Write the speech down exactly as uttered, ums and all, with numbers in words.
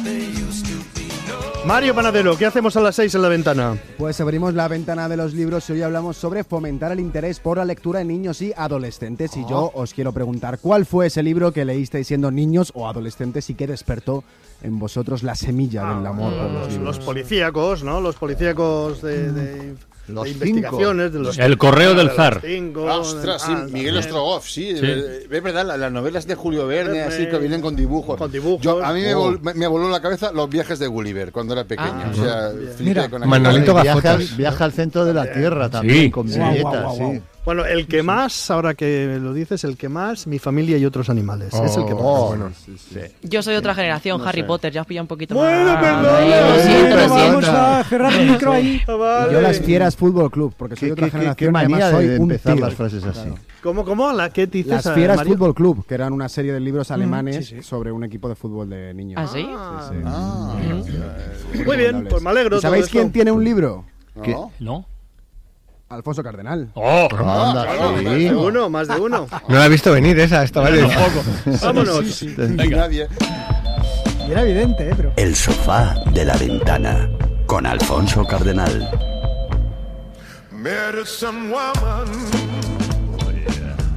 Mario Panadero, ¿qué hacemos a las seis en la ventana? Pues abrimos la ventana de los libros y hoy hablamos sobre fomentar el interés por la lectura en niños y adolescentes. Y yo os quiero preguntar, ¿cuál fue ese libro que leísteis siendo niños o adolescentes y que despertó en vosotros la semilla del amor por los libros? Los policíacos, ¿no? Los policíacos de... de... Los de investigaciones de los El correo del zar. Cinco, Ostras, sí, ah, Miguel Ostrogoff, sí, Sí. es verdad, la- las novelas de Julio Verne, Verne, así que vienen con dibujos. con dibujos. Yo, a mí me, Oh. vol- me- me voló la cabeza los viajes de Gulliver cuando era pequeño. Ah, o sea, bien. flipé Mira, con aquello. Manolito viaja, Gafotas. al, viaja al centro de la Tierra también, Sí. con Sí. viñetas, Guau, guau, guau, sí. Bueno, el que más, ahora que lo dices, el que más, mi familia y otros animales. Es el que más. Oh, bueno, sí. Yo soy de otra generación, Harry Potter, ya os pilla un poquito Bueno, más. perdona. Ahí, lo siento, lo Perdona. siento. Vamos a cerrar el micro ahí. Ah, vale. Y yo las Fieras Fútbol Club, porque soy ¿Qué, de otra qué, qué, generación qué y además manía soy de un empezar tío. las frases así. ¿Cómo, cómo? ¿La qué dices? Las eh, Fieras Mario? Fútbol Club, que eran una serie de libros alemanes sí, sí. sobre un equipo de fútbol de niños. ¿Ah, sí? Ah, Sí. Ah, Muy bien, pues me alegro. ¿Y sabéis todo quién esto. tiene un libro? ¿no? ¿No? Alfonso Cardenal. ¡Oh! Anda, claro, sí. Más de uno, más de uno. No la he visto venir esa, estaba en el Vámonos. Nadie. Y era evidente, ¿eh? Pero... El sofá de la ventana con Alfonso Cardenal. Medicine woman